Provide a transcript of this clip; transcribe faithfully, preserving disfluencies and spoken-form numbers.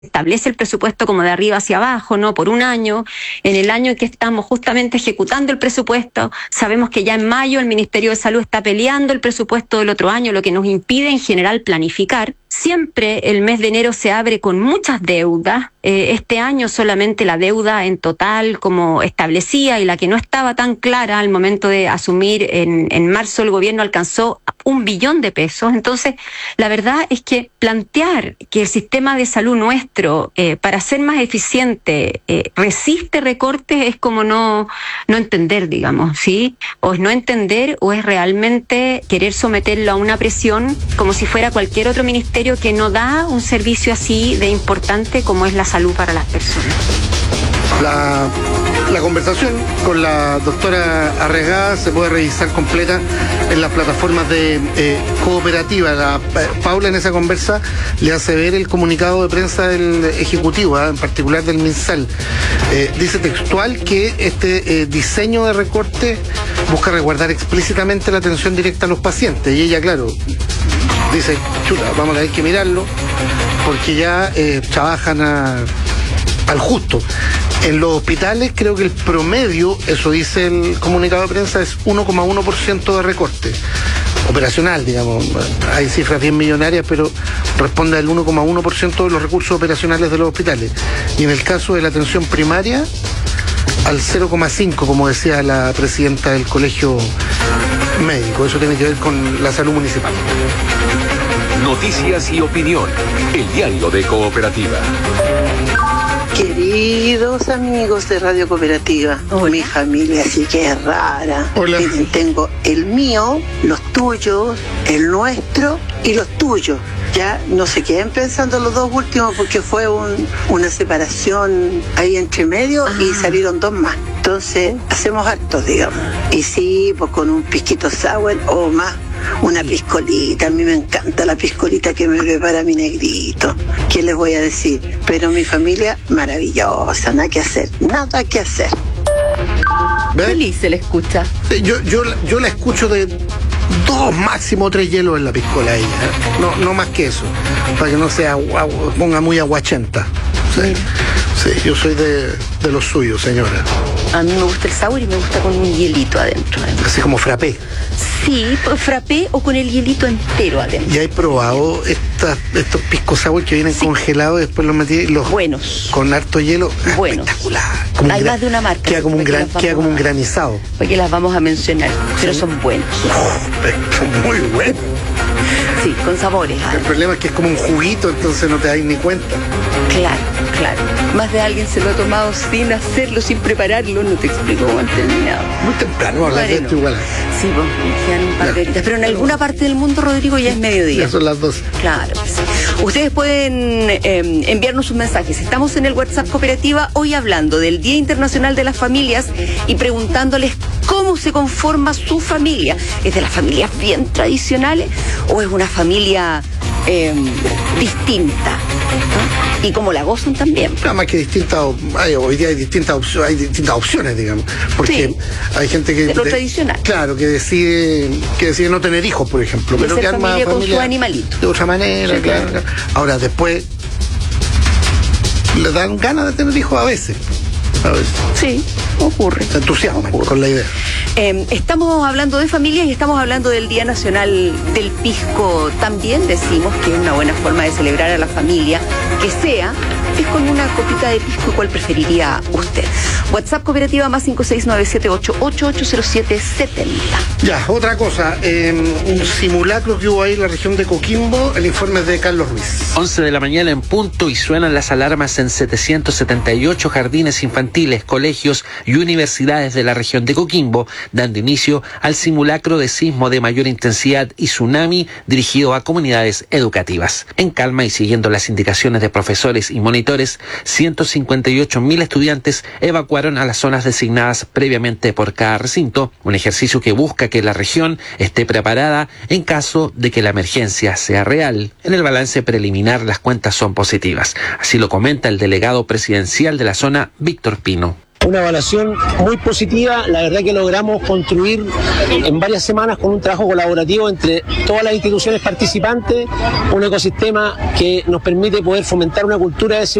establece el presupuesto como de arriba hacia abajo, ¿no? Por un año. En el año en que estamos justamente ejecutando el presupuesto, sabemos que ya en mayo el Ministerio de Salud está peleando el presupuesto del otro año, lo que nos impide en general planificar. Siempre el mes de enero se abre con muchas deudas. Eh, este año solamente la deuda en total como establecía y la que no estaba tan clara al momento de asumir en, en marzo el gobierno alcanzó un billón de pesos. Entonces, la verdad es que plantear que el sistema de salud nuestro, eh, para ser más eficiente, eh, resiste recortes es como no, no entender, digamos, ¿sí? O es no entender o es realmente querer someterlo a una presión como si fuera cualquier otro ministerio que no da un servicio así de importante como es la salud para las personas. La, la conversación con la doctora Arriagada se puede revisar completa en las plataformas de eh, cooperativa. La, eh, Paula en esa conversa le hace ver el comunicado de prensa del Ejecutivo, ¿eh? En particular del MinSal. Eh, dice textual que este eh, diseño de recorte busca resguardar explícitamente la atención directa a los pacientes. Y ella, claro, dice, chuta, vamos a tener que mirarlo porque ya eh, trabajan a, al justo. En los hospitales creo que el promedio, eso dice el comunicado de prensa, es uno coma uno por ciento de recorte operacional, digamos. Hay cifras bien millonarias, pero responde al uno coma uno por ciento de los recursos operacionales de los hospitales. Y en el caso de la atención primaria, al cero coma cinco, como decía la presidenta del colegio médico. Eso tiene que ver con la salud municipal. Noticias y opinión, el diario de Cooperativa. Queridos amigos de Radio Cooperativa, Hola. Mi familia sí que es rara. Hola. Miren, tengo el mío, los tuyos, el nuestro y los tuyos. Ya no se queden pensando los dos últimos porque fue un, una separación ahí entre medio ah. y salieron dos más. Entonces hacemos hartos, digamos. Y sí, pues con un pisquito sour o más. Una piscolita, a mí me encanta la piscolita que me prepara mi negrito. ¿Qué les voy a decir? Pero mi familia, maravillosa, nada que hacer, nada que hacer. Feliz se le escucha. Yo, yo, yo la escucho de dos, máximo tres hielos en la piscola ella, ¿eh? no, no más que eso, para que no sea ponga muy aguachenta. Sí, sí, yo soy de, de los suyos, señora. A mí me gusta el sour y me gusta con un hielito adentro. adentro. Así como frappé. Sí, frappé o con el hielito entero adentro. ¿Y hay probado estas, estos pisco sour que vienen sí. congelados y después los metí los buenos con harto hielo? Buenos. Espectacular. Como hay más de una marca. Queda como un gran, queda como un granizado. Porque las vamos a mencionar, pero ¿sí? son buenos. Oh, son muy buenos. Sí, con sabores. El ¿eh? problema es que es como un juguito, entonces no te das ni cuenta. Claro, claro. Más de alguien se lo ha tomado sin hacerlo, sin prepararlo. No te explico cómo han terminado. Muy temprano hablar de esto igual. Sí, pues, quedan un par de horitas. Pero en alguna parte del mundo, Rodrigo, ya es mediodía. Ya son las dos. Claro que sí. Ustedes pueden eh, enviarnos sus mensajes. Estamos en el WhatsApp Cooperativa hoy hablando del Día Internacional de las Familias y preguntándoles cómo se conforma su familia. ¿Es de las familias bien tradicionales o es una familia eh, distinta? ¿No? Y cómo la gozan también. Nada más que distintas, hay, hoy día hay distintas, opciones, hay distintas opciones, digamos. Porque sí, hay gente que... de lo de, tradicional. Claro, que decide que decide no tener hijos, por ejemplo. Y pero que arma familia con familia su animalito. De otra manera, sí, claro. claro. Ahora, después le dan ganas de tener hijos a veces. A veces. Sí, ocurre. Se entusiasman con la idea. Eh, estamos hablando de familias y estamos hablando del Día Nacional del Pisco. También decimos que una buena forma de celebrar a la familia, que sea, es con una copita de pisco. ¿Cuál preferiría usted? WhatsApp Cooperativa más cinco seis nueve siete ocho ocho ocho cero siete siete cero. Ya, otra cosa. Eh, un simulacro que hubo ahí en la región de Coquimbo. El informe es de Carlos Ruiz. once de la mañana en punto y suenan las alarmas en setecientos setenta y ocho jardines infantiles, colegios y universidades de la región de Coquimbo, dando inicio al simulacro de sismo de mayor intensidad y tsunami dirigido a comunidades educativas. En calma y siguiendo las indicaciones de profesores y monitores, ciento cincuenta y ocho mil estudiantes evacuaron a las zonas designadas previamente por cada recinto, un ejercicio que busca que la región esté preparada en caso de que la emergencia sea real. En el balance preliminar las cuentas son positivas, así lo comenta el delegado presidencial de la zona, Víctor Pino. Una evaluación muy positiva, la verdad que logramos construir en varias semanas con un trabajo colaborativo entre todas las instituciones participantes un ecosistema que nos permite poder fomentar una cultura de seguridad